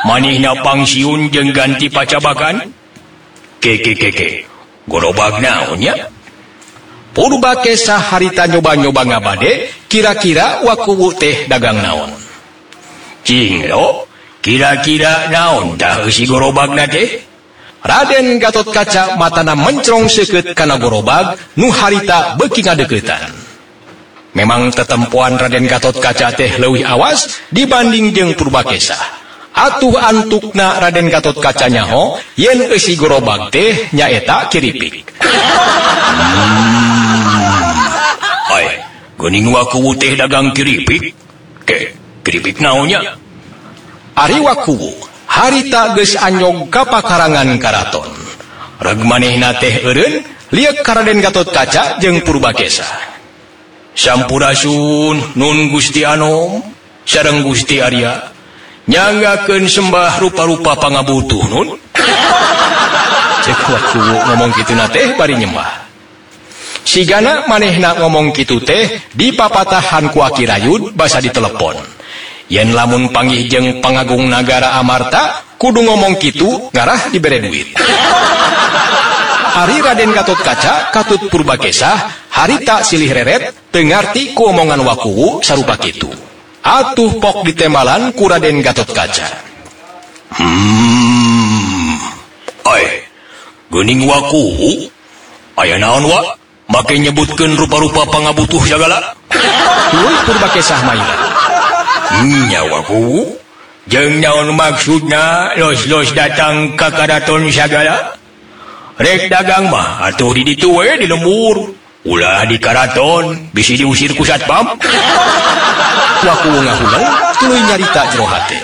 manihna pangsiun jeung ganti pacabakan? Ke. Gorobag naon nya? Purbakesa harita nyoba-nyoba ngabade, kira-kira wakuwu teh dagang naon? Cing lo, kira-kira naon tah si gorobagna teh? Raden Gatotkaca matana mencrong seukeut kana gorobag nu harita beuki ngadeuketan. Memang tetempoan Raden Gatotkaca teh leuwih awas dibanding jeung Purbakesa. Atuh antukna Raden Gatotkaca nyaho yen eusi gorobag teh nyaeta kiripik. Geuning wakuwu teh dagang kiripik? Kiripik naonnya? Ari wakuwu harita geus anyog ka pakarangan karaton. Reg manehna teh eureun liek ka Raden Gatotkaca jeung Purbakesa. Sampurasun nun Gusti Anom sareng Gusti Arya nyanggakeun sembah rupa-rupa pangabutuh nun. Cek wakuwu ngomong kitu na teh bari nyembah. Sigana manehna ngomong kitu teh dipapatahan ku Aki Rayud basa ditelepon. Yen lamun panggih jeung Pangagung Nagara Amarta kudu ngomong kitu ngarah dibere duit. Ari Raden Gatotkaca katut Purbakesa harita silih reret teu ngarti ku omongan wakuwu sarupa kitu. Atuh pok ditembalan ku Raden Gatotkaca. Geuning wakuwu aya naon wa? Make nyebutkeun rupa-rupa pangabutuh sagala. Tuluy Purbakesa maila. Nya wakuwu, jeung naon maksudna los-los datang ka karaton sagala? Rek dagang mah atuh di ditu we di lembur. Ulah di karaton bisi diusir ku satpam. Wakuwu ngahulang tuluy nyarita jero hate.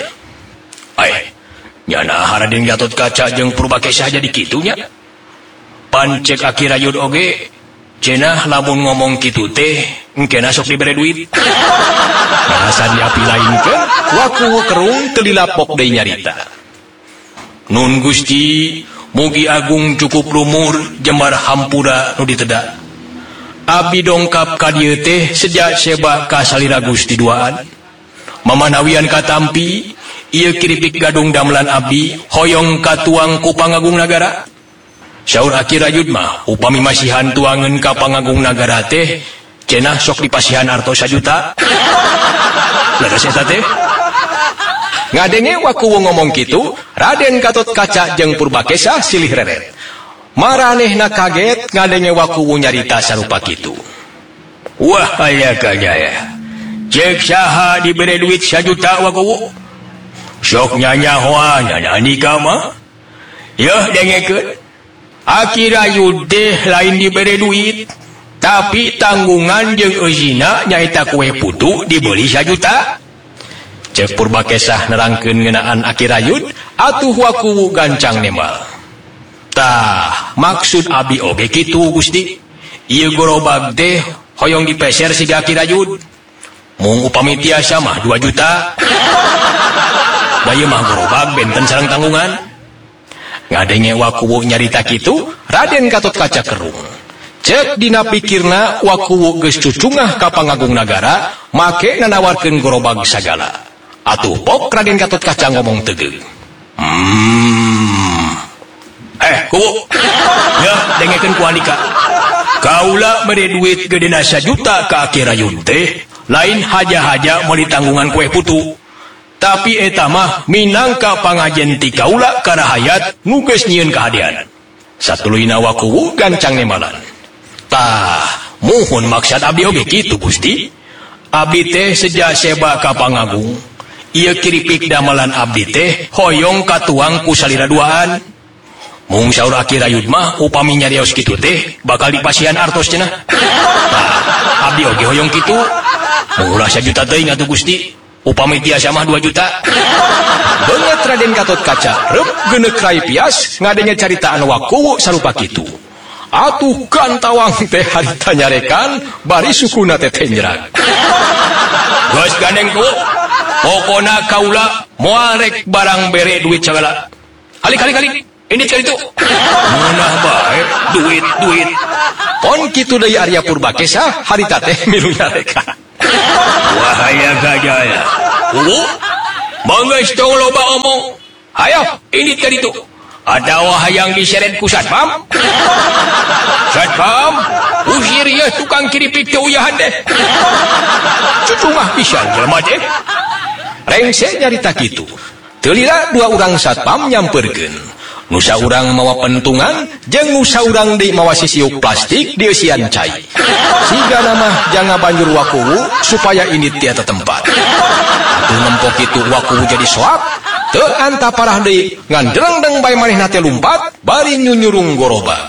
Nyana Raden Gatotkaca jeung Purbakesa jadi kitu nya. Pancek Aki Rayud oge cenah lamun ngomong kitu teh engkena sok dibere duit. Bahasa diapilainkeun wakuwu kerung teu dilapok deui nyarita. Nun Gusti mugi agung cukup lumur jembar hampura nu diteda. Abdi dongkap ka dieu teh sejak seba ka salira Gusti duaan. Mamanawian katampi ieu kiripik gadung damelan abdi hoyong katuang ku Pangagung Nagara. Saur Aki Rayud mah upami masihan tuangeun ka Pangagung Nagara teh cenah sok dipasihan artos 1 juta. Leres eta teh. Ngadenge wakuwu ngomong kitu, Raden Gatotkaca jeung Purbakesa silih reret. Maranehna kaget ngadenge wakuwu nyarita sarupa kitu. Wah aya kajaya. Cek saha dibere duit 1 juta wakuwu? Sok nyanyahoan nyana nikah mah. Yeuh dengekeun. Aki Rayud teh lain dibere duit, tapi tanggungan jeung eusina nyaeta kue putu dibeli 1 juta. Cek Purbakesa nerangkeun ngeunaan Aki Rayud, atuh wakuwu gancang nembal. Tah, maksud abdi oge kitu Gusti. Ieu gorobag teh hoyong dipeser siga Aki Rayud. Mung upami tiasa mah 2 juta. Da ieu mah gorobag benten sareng tanggungan. Ngadenge wakuwu nyarita kitu, Raden Gatotkaca kerung. Cek dina pikirna wakuwu geus cucungah ka Pangagung Nagara, make nanawarkeun gorobag sagala. Atuh pok Raden Gatotkaca ngomong tegeung. Kuwu. Ya, dengekeun ku andika. Kaula mere duit gedena 1 juta ka Aki Rayud teh, lain haja-haja meuli tanggungan kue putu. Tapi eta mah minangka pangajen ti kaula kana hayat nu geus nyieun kahadean. Satuluyna wakuwu gancang nembalan. Tah, muhun maksud abdi oge kitu Gusti. Abdi teh sejak seba ka Pangagung. Ieu kiripik damelan abdi teh hoyong katuang ku salira duaan. Mung saur Aki Rayud mah upami nyarios kitu teh bakal dipasihan artos cenah. Tah, abdi oge hoyong kitu. Mung ulah 1 juta teuing atuh Gusti. Upami tiasa mah 2 juta. Beungeut Raden Gatotkaca reup geuneuk rai pias ngadenge caritaan wakuwu sarupa kitu. Atuh kantawang teh harita nyarekan bari sukuna teh nyerang. Geus gandeng ku. Pokona kaula moal rek barang bere duit sagala. Halik. Ini cari tu. Munah bae duit. Pon kitu deui Arya Purbakesa harita teh milu nyarekan. Wahaya gajaya. Mangga tong loba omong. Hayo, ini tadi tu. Ada wahayang diseret ku satpam. Satpam, usir ya tukang kiri pitu ya hande. Cucu mah bisa jelema teh. Rengse nyarita kitu. Teu lila dua urang satpam nyamperkeun. Nusa urang mawa pentungan jeung nusa urang deui mawa sisiuk plastik di eusian cai. Sigana mah janga banjur wakuwu supaya ini tiata tempat. Atuh nempok kitu wakuwu jadi soak. Teu anta parah deui ngan dereng-dereng bae manehna teh lumpat bari nyunyurung gorobag.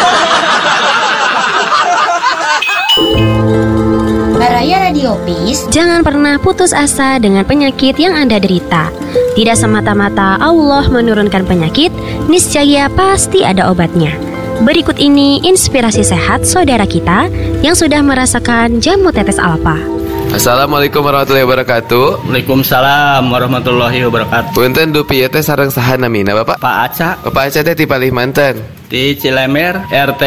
Baraya Radio Peace. Jangan pernah putus asa dengan penyakit yang Anda derita. Tidak semata-mata Allah menurunkan penyakit, niscaya pasti ada obatnya. Berikut ini inspirasi sehat saudara kita yang sudah merasakan jamu tetes alfa. Assalamualaikum warahmatullahi wabarakatuh. Waalaikumsalam warahmatullahi wabarakatuh. Punten dupi teh sareng saha namina Bapak? Pak Aca. Bapak Aca teh ti Palimanten. Di Cilemer, RT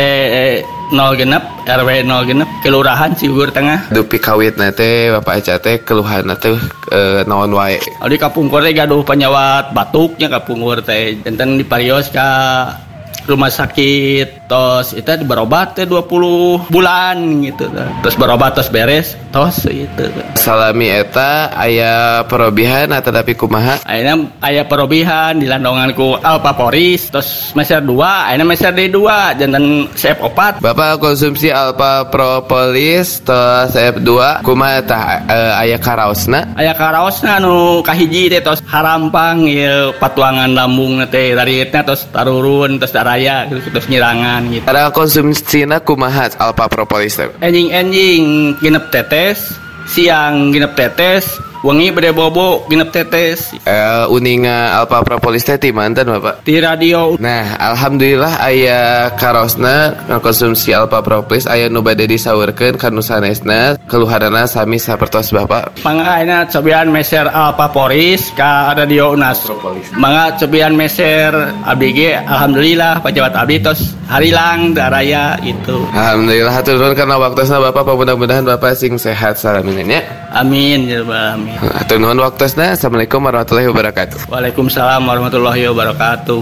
0 genep, RW 0 genep, Kelurahan Ciugur Tengah. Dupi kawitna teh Bapak Aca teh keluhanna teh naon wae? Di kapungkur teh gaduh penyawat batuknya kapungkur teh. Enten diparios ka rumah sakit, tos itu berobat teh 20 bulan gitu. Terus berobat tos beres, tos gitu. Salami eta aya perobihan atau tapi kumaha? Ayeuna aya perobihan dilandongan ku Alpaporis, tos meser 2, ayeuna meser D2 janten sep opat. Bapak konsumsi Alpha Propolis tos F2 kumaha tah aya karaosna? Aya karaosna anu kahiji teh tos harampang ieu patuangan lambung teh daritna tos tarurun tos daraya terus nyirangan gitu. Ada konsumsina kumaha Alpha Propolis teh? Enjing genep tetes, siang genep tetes, wengi bade bobo genep tetes. Uninga Alpha Propolis teh ti manten Bapak? Di radio. Nah, alhamdulillah aya karosna konsumsi Alpha Propolis aya nu bade disaurkeun ka nu sanesna keluhanana sami sapertos Bapak. Mangga ayeuna cobian meser Alpha Poris ka radio Unas. Mangga cobian meser abdi ge alhamdulillah pejabat abdi tos harilang daraya itu. Alhamdulillah hatur nuhun karena waktosna Bapak, mudah-mudahan Bapak sing sehat salaminnya nya. Amin ya rabbal alamin. Hatur nuhun waktosna. Assalamualaikum warahmatullahi wabarakatuh. Waalaikumsalam warahmatullahi wabarakatuh.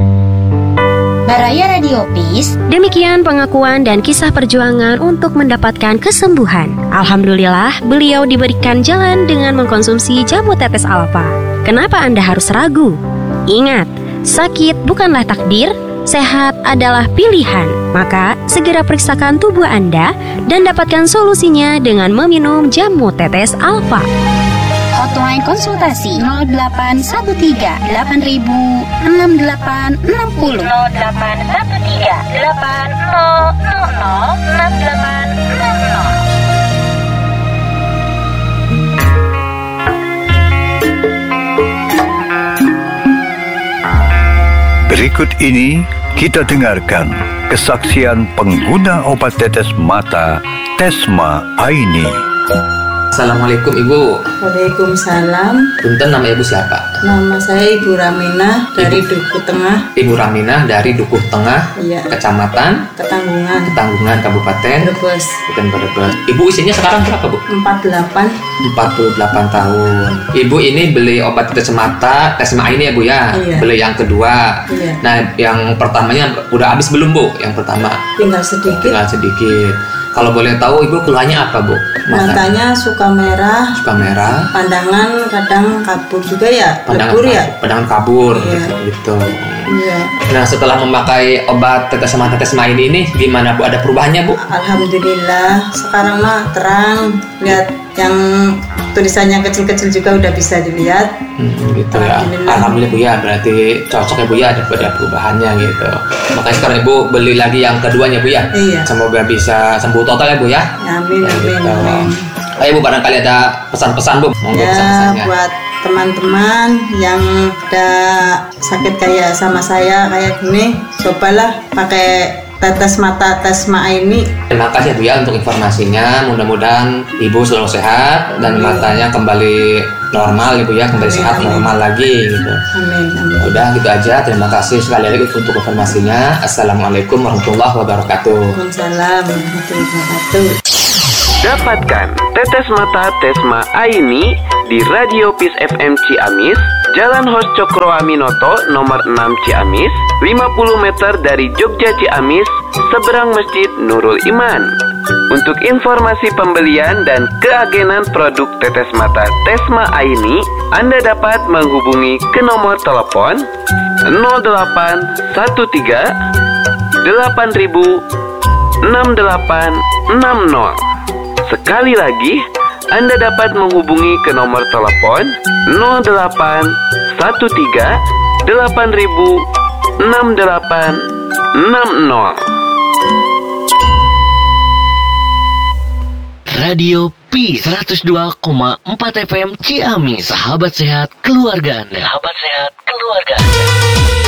Baraya Radio Peace. Demikian pengakuan dan kisah perjuangan untuk mendapatkan kesembuhan. Alhamdulillah, beliau diberikan jalan dengan mengkonsumsi jamu tetes alfa. Kenapa Anda harus ragu? Ingat, sakit bukanlah takdir, sehat adalah pilihan. Maka, segera periksakan tubuh Anda dan dapatkan solusinya dengan meminum jamu tetes alfa. Hotline konsultasi 0813 8000 6860 0813 8000 6860. Berikut ini kita dengarkan kesaksian pengguna obat tetes mata Tesma Aini. Assalamualaikum Ibu. Waalaikumsalam. Punten, nama Ibu siapa? Nama saya Ibu Raminah dari Dukuh Tengah. Ibu Raminah dari Dukuh Tengah, iya. Kecamatan Ketanggungan, Kabupaten Brebes. Brebes. Ibu usianya sekarang berapa, Bu? 48 tahun. Ibu ini beli obat tetes mata Tesma ini ya, Bu ya? Iya. Beli yang kedua. Iya. Nah, yang pertamanya udah habis belum, Bu? Yang pertama? Tinggal sedikit. Kalau boleh tahu Ibu keluhannya apa, Bu? Matanya suka merah, pandangan kadang kabur juga ya, pandangan kabur, iya. gitu. Iya. Nah, setelah memakai obat tetes mata Tesma ini gimana, Bu? Ada perubahannya, Bu? Alhamdulillah, sekarang mah terang, lihat yang tulisannya kecil-kecil juga udah bisa dilihat. Gitu ya. Alhamdulillah, Bu ya, berarti cocok ya, Bu ya, ada perubahannya gitu. Makanya sekarang Ibu beli lagi yang keduanya, Bu ya. Iya. Semoga bisa sembuh total ya, Bu ya. Amin, gitu. amin. Ayo, Bu, barangkali ada pesan-pesan, Bu. Monggo Ya, pesan-pesannya. buat teman-teman yang ada sakit kayak sama saya kayak gini, cobalah pakai tetes mata Tesma ini. Terima kasih, Bu ya, untuk informasinya. Mudah-mudahan Ibu selalu sehat dan matanya kembali normal, Ibu ya, kembali sehat normal lagi gitu. Amin. Udah gitu aja. Terima kasih sekali lagi untuk informasinya. Assalamualaikum warahmatullahi wabarakatuh. Waalaikumsalam warahmatullahi wabarakatuh. Dapatkan tetes mata Tesma Aini di Radio Peace FM Ciamis Jalan Hos Cokroaminoto nomor 6 Ciamis, 50 meter dari Jogja Ciamis, seberang Masjid Nurul Iman. Untuk informasi pembelian dan keagenan produk tetes mata Tesma Aini, Anda dapat menghubungi ke nomor telepon 0813 8000 6860. Sekali lagi, Anda dapat menghubungi ke nomor telepon 0813 8000 6860. Radio Peace 102,4 FM Ciamis, sahabat sehat keluarga Anda. Sahabat sehat keluarga Anda.